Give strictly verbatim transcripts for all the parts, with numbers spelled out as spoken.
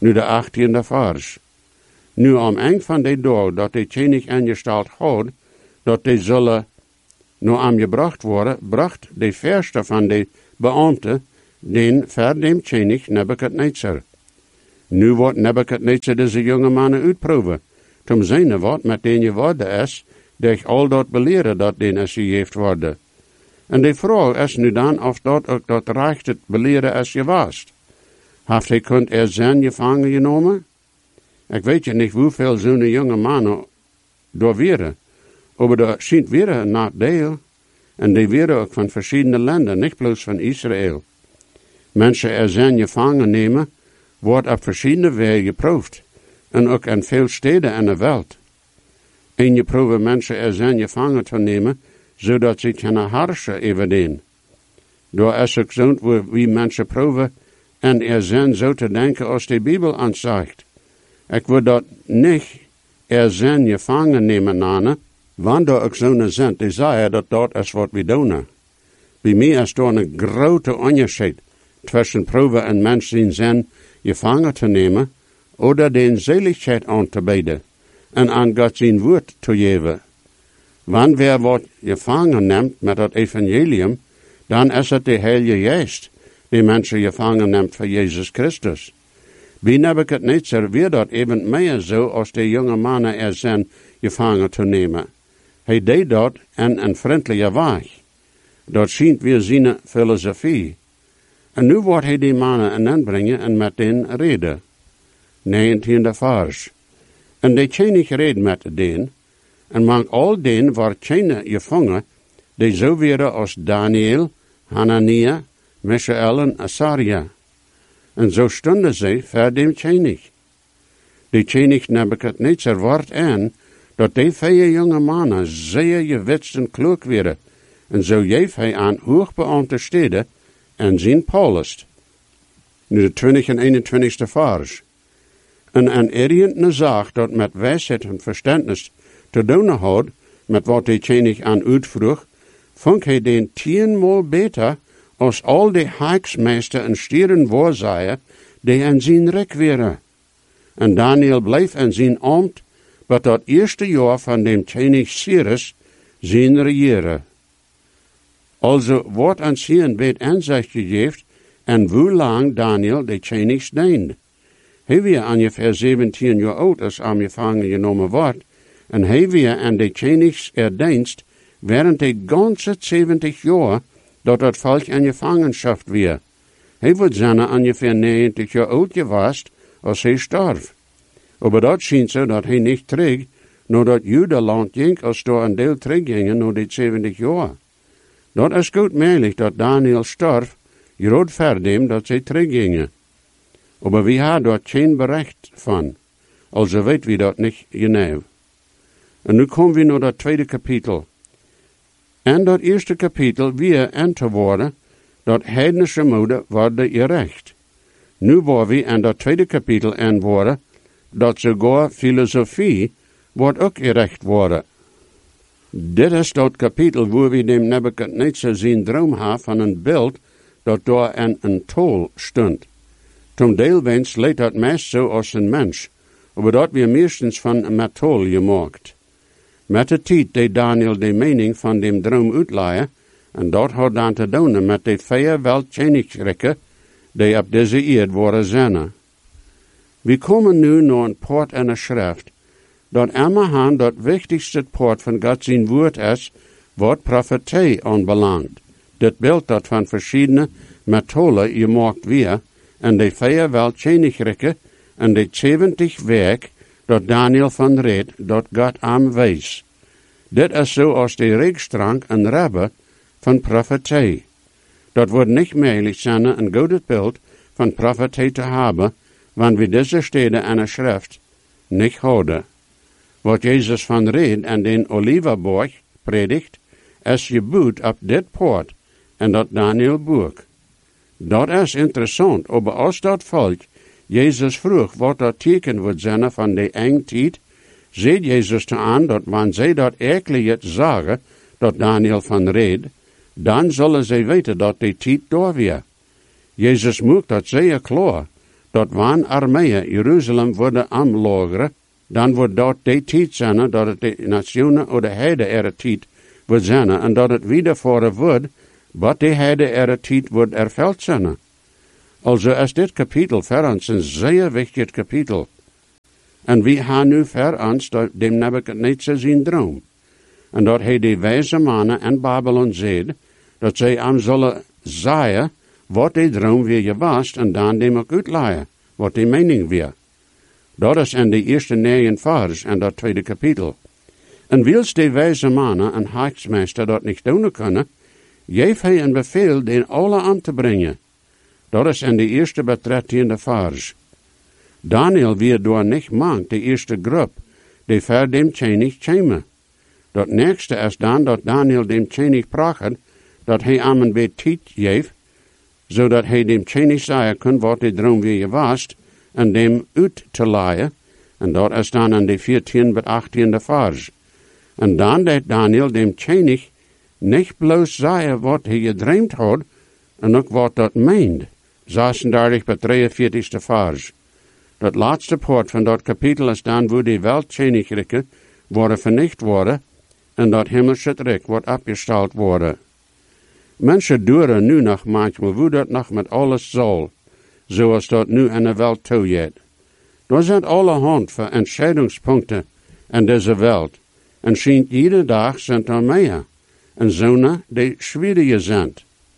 Nu de achttiende vers. Nu am eind van de dag dat de tjenig aangesteld had, dat de zullen nu aangebracht worden, bracht de verste van de beambten den voor dem tjenig Nebukadnezar. Nu wordt Nebukadnezar deze jonge mannen uitproeven, tom zijn wat met den je worden is, dat al dat beleren dat den is gegeven worden. En de vraag is nu dan of dat ook dat recht het beleren is geweest. Heeft hij kunt er zijn gevangen genomen? Ik weet je niet hoeveel zo'n jonge mannen door waren. Maar er schijnt weer een nadeel. En die waren ook van verschillende landen, niet bloos van Israël. Mensen er zijn gevangen nemen, wordt op verschillende wegen geproefd. En ook in veel steden in de wereld. En je probeert mensen er zijn gevangen te nemen, zodat ze kunnen heersen over den. Door is ook zo wie mensen proeven en er zijn zo te denken als de Bijbel aanzegt. Ik wil dat niet er zijn gevangen nemen nane, want er ook zo'n zijn die zeggen dat dat is wat we doen. Bij mij is er een grote onderscheid tussen proeven en mensen zijn gevangen te nemen, oder den Seligkeit aan te bidden en aan God zijn woord te geven. Wanneer wer wat gevangen neemt met het evangelium, dan is het de Heilige Geest die mensen gevangen neemt voor Jezus Christus. Bij Nebukadnezar weer dat even meer zo als de jonge mannen er zijn gevangen te nemen. Hij deed dat in een vriendelijke weg. Dat schijnt weer zijn filosofie. En nu wordt hij die mannen inbrengen en met hen reden. negentiende vers. En de tjenig reed met den, en mang al den waar tjene gevangen, die zo werden als Daniel, Hanania, Mishael en Asaria. En zo stonden zij voor dem tjenig. De tjenig Nebukadnezar wordt aan, dat die vier jonge mannen zeer gewitst en klok werden, en zo geef hij aan hoogbeambte steden en zijn Paulus. Nu de twintig en eenentwintigste vers. En een eriëntne zaak dat met wijsheid en verstandnis te doen had, met wat hij tjenig aan uitvroeg, vond hij den tienmaal beter als al de heiksmeester en stieren voorzaaien, die aan zijn rek waren. En Daniel bleef aan zijn ambt, wat dat eerste jaar van dem tjenig Cyrus zijn regeren. Also wordt aan zijn beet aanzicht gegeven, en hoe lang Daniel de tjenig deed. Hij weer ongeveer zeventien jaar oud als aangevangen genomen wordt, en hij weer aan de tjenigs erdienst während de ganze zeventig jaar dat het volk in gevangenschap weer. Hij wordt zijn ongeveer negentig jaar oud geweest als hij starf. Maar dat schijnt zo dat hij niet terug, nadat Judeland ging als door een deel teruggingen naar die zeventig jaar. Dat is goed mogelijk dat Daniel starf, groot verdem dat zij teruggingen. Maar we hebben daar geen bericht van, also weet we dat niet genau. En nu komen we naar dat tweede kapitel. En dat eerste kapitel weer aan te worden, dat heidnische moeder worden gerecht. Nu worden we in dat tweede kapitel aan worden, dat sogar filosofie wordt ook gerecht worden. Dit is dat kapitel waar we dem Nebukadnezar zijn droom hebben van een beeld dat daar aan een tol stond. Tom deelwens leed dat meest zo als een mens, maar dat weer meestens van metaal gemaakt. Met de tijd deed Daniel de mening van dem droom uitleiden, en dat had dan te doen met de vier weltjenigsrikken die op deze eerd worden zijn. We komen nu naar een poort in de schrift, dat immerhand dat wichtigste poort van God zijn woord is, wat profetie aanbelangt. Dit beeld dat van verschillende metalen gemaakt weer, en de vier weltjenigsrikken, en de zeventig werk, dat Daniel van reed, dat God aan wees. Dit is zoals de reekstrank en rabbe van profetie. Dat wordt niet mogelijk zijn een goed beeld van profetie te hebben, wanneer we deze steden en de schrift niet houden. Wat Jezus van reed en den Olivenborg predikt, is geboet op dit poort en dat Daniel boek. Dat is interessant, maar als dat volk Jezus vroeg wat dat teken wordt zijn van de eindtijd, ziet Jezus te aan dat wanneer zij dat eigenlijk het zeggen, dat Daniel van reed, dan zullen zij weten dat de tijd door weer. Jezus maakt dat zeer klaar, dat wanneer armeeën Jeruzalem worden aanlogeren, dan wordt dat de tijd zijn dat het de nationen of de heide er tijd wordt zijn, en dat het wedervoren wordt, wat de heide er tijd wordt erveld zijn. Also is dit kapitel voor ons een zeer wichtig kapitel. En we gaan nu voor ons dem Nebuchadnezzar zijn droom. En dat hij de wijze mannen in Babylon zegt, dat zij hem zullen zeggen wat de droom weer geweest en dan dem ook uitleggen, wat de mening weer. Dat is in de eerste negen vers en dat tweede kapitel. En wils de wijze mannen en haaksmeester dat niet doen kunnen, geeft hij een bevel den alle aan te brengen. Dat is in de eerste betrettiende vers. Daniel weer door niet mank de eerste groep, die ver dem tjenig tjemen. Dat nächste is dan dat Daniel dem tjenig pracht, dat hij aan een beetje tijd geeft, zodat hij dem tjenig zeggen kan wat de droom weer geweest, en dem uit te leiden, en dat is dan in de veertiende tot achttiende vers. En dan deed Daniel dem tjenig niet bloos zeggen wat hij gedreamd had, en ook wat dat meent. zesendertig tot drieënveertigste vers. Dat laatste poort van dat kapitel is dan waar die weltjenigrikken worden vernicht worden, en dat hemelse rijk wordt afgesteld worden. Mensen duren nu nog manchmal hoe dat nog met alles zal, zoals dat nu in de wereld toegeht. Er zijn allerhand voor entscheidungspunten in deze wereld, en schijnt iedere dag zijn er meer, en zonen die schwieriger zijn.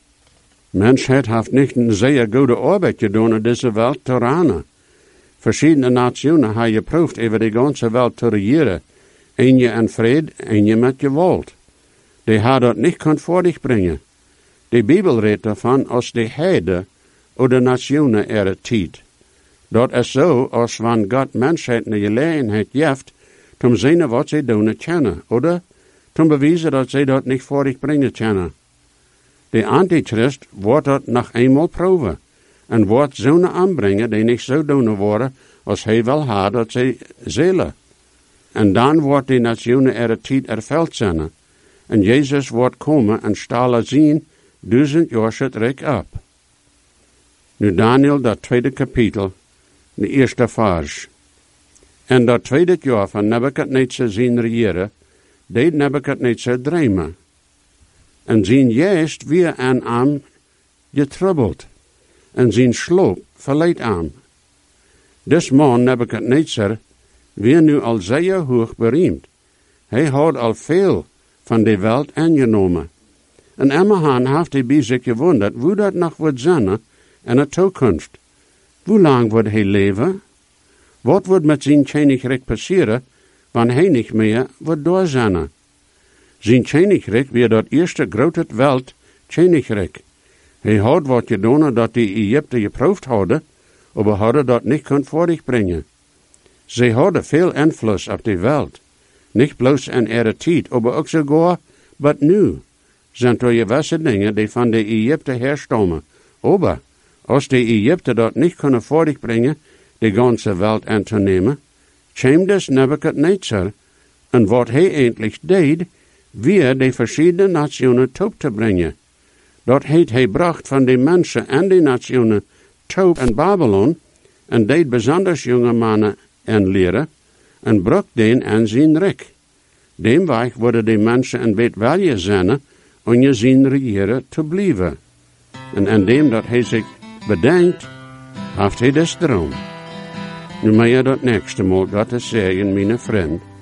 Mensheid heeft niet een zeer goede arbeid gedaan in deze wereld te rennen. Verschillende nationen hebben geproefd over de ganze wereld te regeren, en je in vrede, en je met geweld. Die hebben dat niet kon voor zich brengen. De Bijbel redt daarvan als de heide of de nationen er tijd. Dat is zo als wanneer God mensheid een gelegenheid geeft, om zien wat ze doen kennen, oder om bewijzen dat ze dat niet voor zich brengen kennen. De antichrist wordt dat nog eenmaal proeven, en wordt zonen aanbrengen die niet zo doen worden als hij wel had dat ze zullen. En dan wordt de nationen er tijd erveld zijn, en Jezus wordt komen en stalen zien duizend jaar het rijk op. Nu Daniel, dat tweede kapitel, de eerste vers. En dat tweede jaar van Nebuchadnezzar zijn regeren, deed Nebuchadnezzar dromen. En zijn geest weer aan hem getroubled, en zijn sloop verleid hem. Des man Nebuchadnezzar weer nu al zeer hoog beroemd. Hij had al veel van de wereld aangenomen. En immerhaan heeft hij bij zich gewonderd hoe dat nog wordt zijn in de toekomst. Hoe lang wordt hij leven? Wat wordt met zijn koninkrijk passeren, wanneer hij niet meer wordt door zijn? Zijn koninkrijk weer dat eerste grote wereld koninkrijk. Hij had wat gedaan dat de Egypten geproefd hadden, maar hadden dat niet kon voor zich brengen. Ze hadden veel invloed op de wereld. Niet bloos in ihre tijd, maar ook sogar, wat nu, zijn er gewisse dingen die van de Egypten herstammen. Maar, als de Egypten dat niet kunnen voor zich brengen, de ganze wereld aan te nemen, kwam dus Nebuchadnezzar, en wat hij eindelijk deed, weer de verschillende nationen toe te brengen. Dat heeft hij bracht van de mensen en de nationen toe in Babylon, en deed bijzonders jonge mannen en leren, en bracht den aan zijn rijk. Demweg worden de mensen een beetje welje zijn, om je zijn regeren te blijven. En indem dat hij zich bedenkt, heeft hij des droom. Nu mag je dat nächste Mal God zeggen, mijn vriend.